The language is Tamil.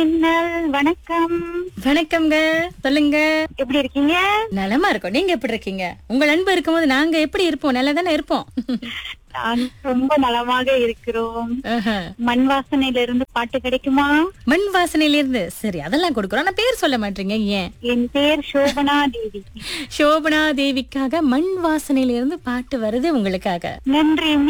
மின்னல், வணக்கம். வணக்கம்ங்க. சொல்லுங்க. எப்படி இருக்கீங்க? நலமா இருக்கோம். நீங்க எப்படி இருக்கீங்க? உங்க அன்பு இருக்கும்போது நாங்க எப்படி இருப்போம்? நல்லா தானே இருப்போம். நான் ரொம்ப நலமாக இருக்கிறோம். ஆஹா. மண் வாசனையில இருந்து பாட்டு கிடைக்குமா? மண் வாசனையில இருந்து சரி அதெல்லாம் கொடுக்குறோம். ஆனா பேர் சொல்ல மாட்டீங்க ஏன்? என் பேர் சோபனா தேவி. சோபனா தேவிக்காக மண் வாசனையில இருந்து பாட்டு வருது உங்களுக்காக. நன்றி.